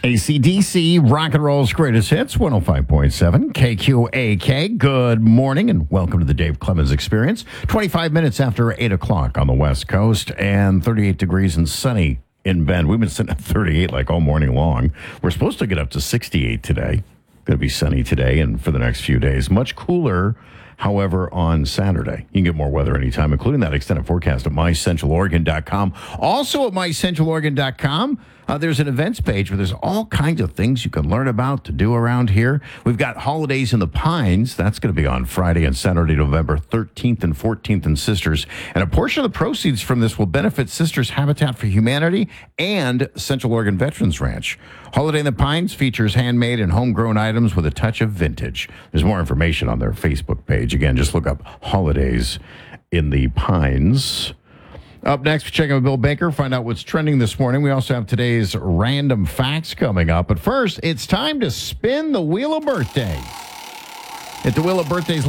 AC/DC, rock and roll's greatest hits, 105.7 KQAK. Good morning and welcome to the Dave Clemens Experience. 25 minutes after 8 o'clock on the West Coast and 38 degrees and sunny in Bend. We've been sitting at 38 like all morning long. We're supposed to get up to 68 today. Going to be sunny today and for the next few days. Much cooler, however, on Saturday. You can get more weather anytime, including that extended forecast at mycentraloregon.com. Also at mycentraloregon.com, there's an events page where there's all kinds of things you can learn about to do around here. We've got Holidays in the Pines. That's going to be on Friday and Saturday, November 13th and 14th in Sisters. And a portion of the proceeds from this will benefit Sisters Habitat for Humanity and Central Oregon Veterans Ranch. Holiday in the Pines features handmade and homegrown items with a touch of vintage. There's more information on their Facebook page. Again, just look up Holidays in the Pines. Up next, we're checking with Bill Baker, find out what's trending this morning. We also have today's random facts coming up. But first, it's time to spin the Wheel of Birthday. At the Wheel of Birthdays